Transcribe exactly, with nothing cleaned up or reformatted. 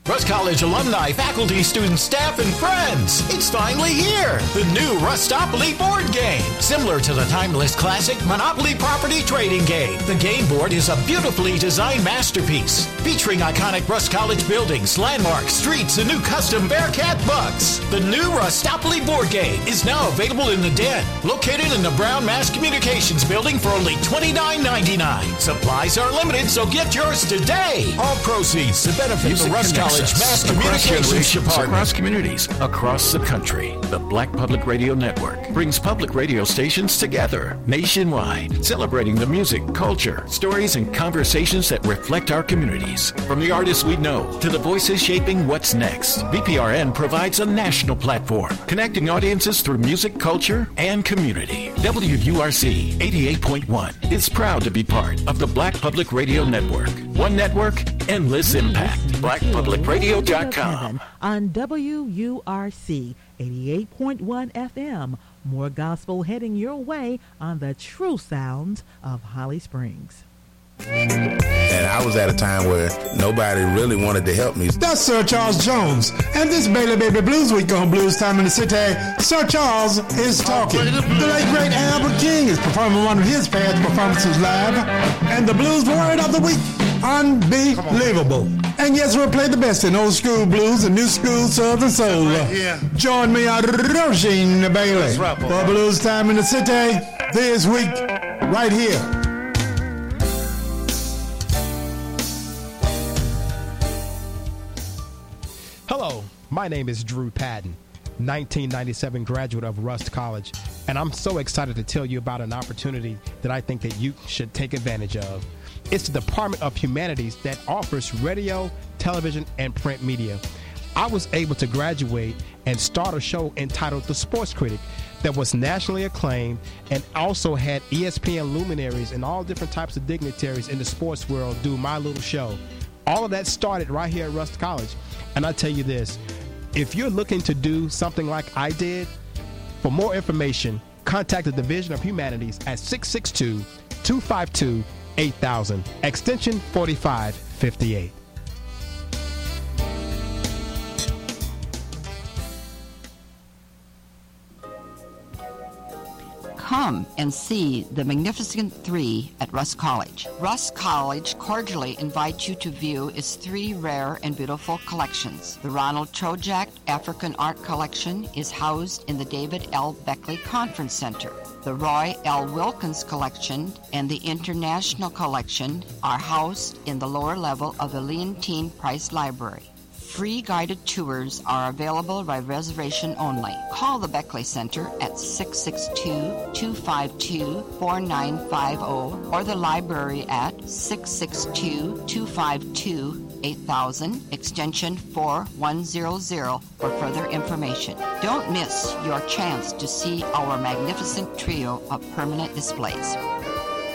Rust College alumni, faculty, students, staff, and friends. It's finally here. The new Rustopoly board game. Similar to the timeless classic Monopoly property trading game. The game board is a beautifully designed masterpiece featuring iconic Rust College buildings, landmarks, streets, and new custom Bearcat bucks. The new Rustopoly board game is now available in the Den, located in the Brown Mass Communications building for only twenty-nine ninety-nine. Supplies are limited, so get yours today. All proceeds to benefit Music the Rust College Mass Communications Department. Across communities, across the country. The Black Public Radio Network brings public radio stations together nationwide, celebrating the music, culture, stories, and conversations that reflect our communities. From the artists we know to the voices shaping what's next, B P R N provides a national platform, connecting audiences through music, culture, and community. W U R C eighty-eight point one is proud to be part of the Black Public Radio Network. One network, endless impact. black public radio dot com. On W U R C eighty-eight point one F M. More gospel heading your way on the true sounds of Holly Springs. And I was at a time where nobody really wanted to help me. That's Sir Charles Jones. And this Bailey Baby Blues Week on Blues Time in the City, Sir Charles is talking. The late great Albert King is performing one of his past performances live. And the Blues Word of the Week, unbelievable. And yes, we'll play the best in old school blues and new school southern soul. Yeah. Join me on Roisin Bailey right, for Blues Time in the City this week, right here. Hello, my name is Drew Patton, nineteen ninety-seven graduate of Rust College, and I'm so excited to tell you about an opportunity that I think that you should take advantage of. It's the Department of Humanities that offers radio, television, and print media. I was able to graduate and start a show entitled The Sports Critic that was nationally acclaimed and also had E S P N luminaries and all different types of dignitaries in the sports world do my little show. All of that started right here at Rust College. And I tell you this, if you're looking to do something like I did, for more information, contact the Division of Humanities at six six two, two five two, eight thousand, extension forty-five fifty-eight. Come and see the Magnificent Three at Rust College. Rust College cordially invites you to view its three rare and beautiful collections. The Ronald Trojak African Art Collection is housed in the David L. Beckley Conference Center. The Roy L. Wilkins Collection and the International Collection are housed in the lower level of the Leontine Price Library. Free guided tours are available by reservation only. Call the Beckley Center at six six two, two five two, four nine five zero or the library at six six two, two five two, eight thousand, extension four one zero zero for further information. Don't miss your chance to see our magnificent trio of permanent displays.